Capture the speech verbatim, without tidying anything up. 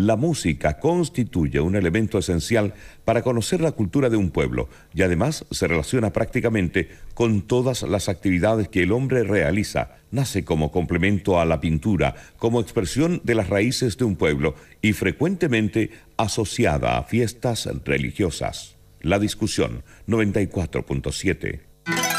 La música constituye un elemento esencial para conocer la cultura de un pueblo y además se relaciona prácticamente con todas las actividades que el hombre realiza. Nace como complemento a la pintura, como expresión de las raíces de un pueblo y frecuentemente asociada a fiestas religiosas. La Discusión noventa y cuatro punto siete.